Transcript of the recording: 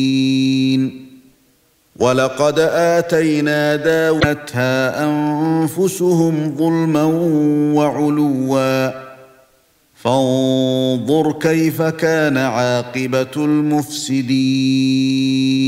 وَلَقَدْ آتَيْنَا دَاوُودَ أَنفُسُهُمْ ظُلْمًا وَعُلُوًّا فانظُرْ كَيْفَ كَانَ عَاقِبَةُ الْمُفْسِدِينَ